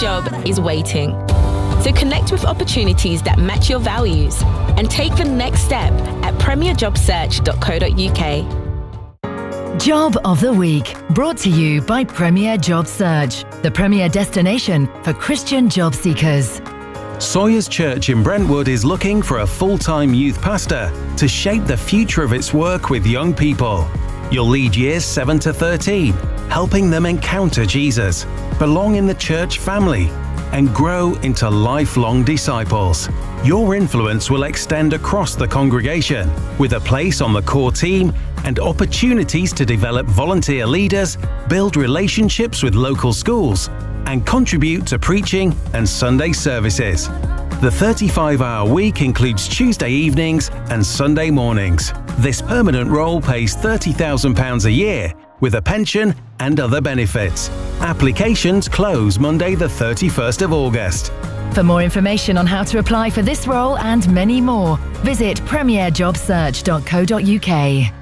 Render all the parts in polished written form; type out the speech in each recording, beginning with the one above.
job is waiting. So connect with opportunities that match your values and take the next step at premierjobsearch.co.uk. Job of the Week, brought to you by Premier Job Search, the premier destination for Christian job seekers. Sawyers Church in Brentwood is looking for a full-time youth pastor to shape the future of its work with young people. You'll lead years 7 to 13, helping them encounter Jesus, belong in the church family, and grow into lifelong disciples. Your influence will extend across the congregation, with a place on the core team and opportunities to develop volunteer leaders, build relationships with local schools, and contribute to preaching and Sunday services. The 35-hour week includes Tuesday evenings and Sunday mornings. This permanent role pays £30,000 a year, with a pension and other benefits. Applications close Monday the 31st of August. For more information on how to apply for this role and many more, visit premierjobsearch.co.uk.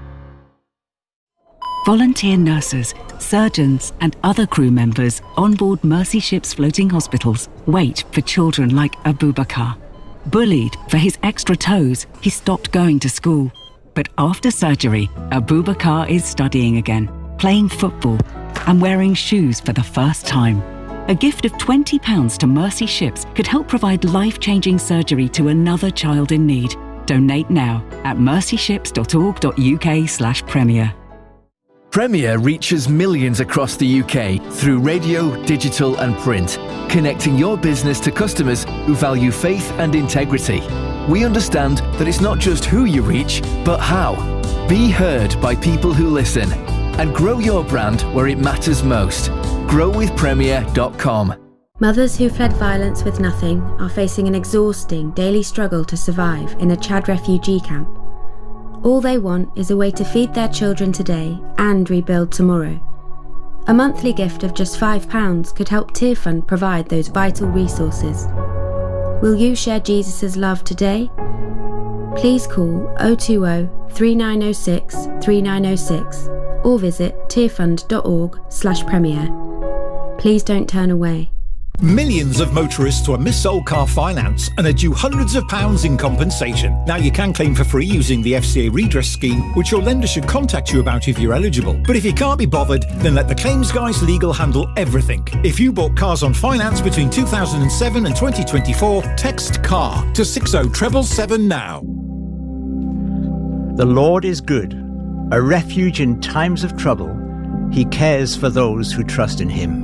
Volunteer nurses, surgeons and other crew members on board Mercy Ships floating hospitals wait for children like Abubakar. Bullied for his extra toes, he stopped going to school. But after surgery, Abubakar is studying again, playing football and wearing shoes for the first time. A gift of £20 to Mercy Ships could help provide life-changing surgery to another child in need. Donate now at mercyships.org.uk/premier. Premier reaches millions across the UK through radio, digital and print, connecting your business to customers who value faith and integrity. We understand that it's not just who you reach, but how. Be heard by people who listen and grow your brand where it matters most. growwithpremier.com. Mothers who fled violence with nothing are facing an exhausting daily struggle to survive in a Chad refugee camp. All they want is a way to feed their children today and rebuild tomorrow. A monthly gift of just £5 could help Tearfund provide those vital resources. Will you share Jesus' love today? Please call 020 3906 3906 or visit tearfund.org/premier. Please don't turn away. Millions of motorists were mis-sold car finance and are due hundreds of pounds in compensation. Now you can claim for free using the FCA redress scheme, which your lender should contact you about if you're eligible. But if you can't be bothered, then let the Claims Guys Legal handle everything. If you bought cars on finance between 2007 and 2024, text CAR to 60777 now. The Lord is good, a refuge in times of trouble. He cares for those who trust in him.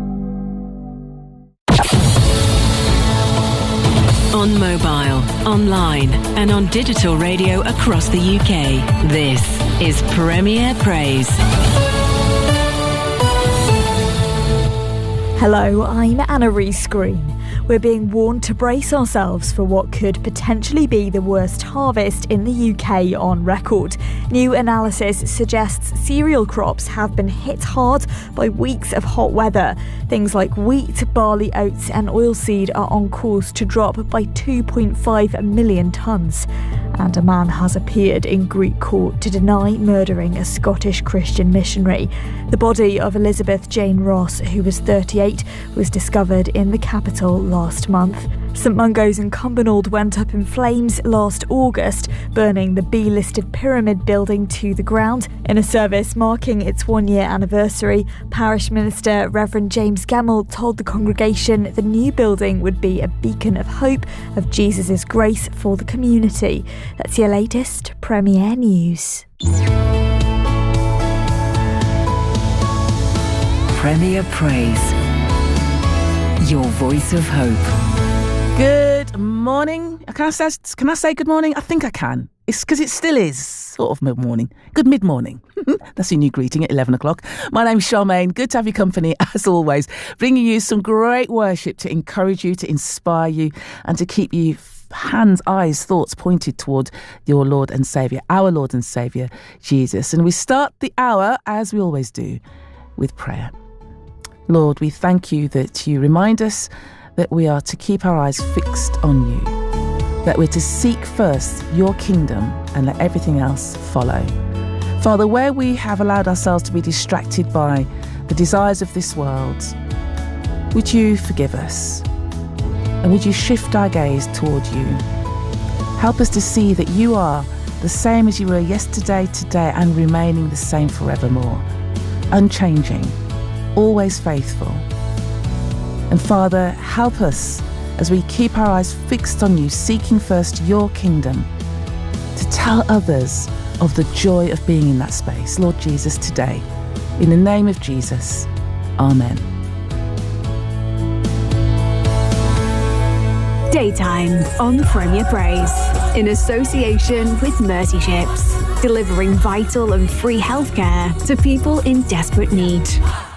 On mobile, online and on digital radio across the UK, this is Premier Praise. Hello, I'm Anna Rees-Green. We're being warned to brace ourselves for what could potentially be the worst harvest in the UK on record. New analysis suggests cereal crops have been hit hard by weeks of hot weather. Things like wheat, barley, oats and oilseed are on course to drop by 2.5 million tonnes. And a man has appeared in Greek court to deny murdering a Scottish Christian missionary. The body of Elizabeth Jane Ross, who was 38, was discovered in the capital last month. St Mungo's and Cumbernauld went up in flames last August, burning the B-listed pyramid building to the ground. In a service marking its one-year anniversary, Parish Minister Reverend James Gamble told the congregation the new building would be a beacon of hope, of Jesus' grace for the community. That's your latest Premier News. Premier Praise, your voice of hope. Good morning. Can I say good morning? I think I can. It's because it still is sort of mid-morning. Good mid-morning. That's your new greeting at 11 o'clock. My name's Charmaine. Good to have your company, as always. Bringing you some great worship to encourage you, to inspire you, and to keep you hands, eyes, thoughts pointed toward your Lord and Saviour, our Lord and Saviour, Jesus. And we start the hour, as we always do, with prayer. Lord, we thank you that you remind us that we are to keep our eyes fixed on you, that we're to seek first your kingdom and let everything else follow. Father, where we have allowed ourselves to be distracted by the desires of this world, would you forgive us? And would you shift our gaze toward you? Help us to see that you are the same as you were yesterday, today, and remaining the same forevermore. Unchanging, always faithful. And Father, help us as we keep our eyes fixed on you, seeking first your kingdom, to tell others of the joy of being in that space. Lord Jesus, today, in the name of Jesus, Amen. Daytime on Premier Praise, in association with Mercy Ships, delivering vital and free healthcare to people in desperate need.